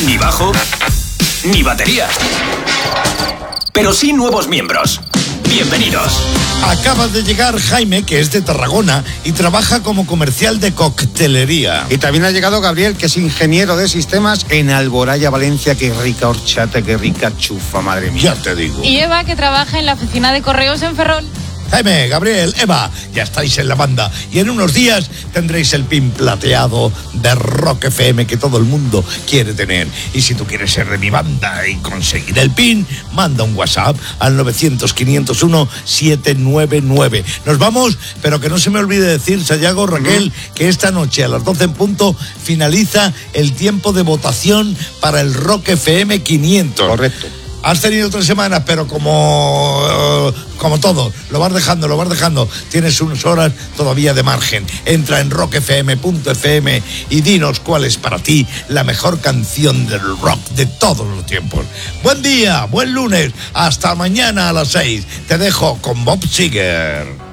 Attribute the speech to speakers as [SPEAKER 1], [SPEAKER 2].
[SPEAKER 1] ni bajo, ni batería. Pero sí nuevos miembros. Bienvenidos.
[SPEAKER 2] Acaba de llegar Jaime, que es de Tarragona y trabaja como comercial de coctelería.
[SPEAKER 3] Y también ha llegado Gabriel, que es ingeniero de sistemas en Alboraya, Valencia. Qué rica horchata, qué rica chufa, madre mía.
[SPEAKER 2] Ya te digo.
[SPEAKER 4] Y Eva, que trabaja en la oficina de correos en Ferrol.
[SPEAKER 2] Jaime, Gabriel, Eva, ya estáis en la banda y en unos días tendréis el pin plateado de Rock FM que todo el mundo quiere tener. Y si tú quieres ser de mi banda y conseguir el pin, manda un WhatsApp al 900-501-799. Nos vamos, pero que no se me olvide decir, Sayago, Raquel, que esta noche a las 12 en punto finaliza el tiempo de votación para el Rock FM 500.
[SPEAKER 3] Correcto.
[SPEAKER 2] Has tenido 3 semanas, pero como todo, lo vas dejando. Tienes unas horas todavía de margen. Entra en rockfm.fm y dinos cuál es para ti la mejor canción del rock de todos los tiempos. Buen día, buen lunes, hasta mañana a las 6. Te dejo con Bob Seger.